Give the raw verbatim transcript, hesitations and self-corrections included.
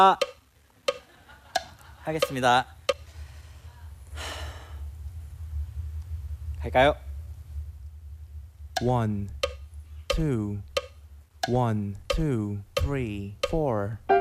아, 하겠습니다. 갈까요? One, two, one, two, three, four.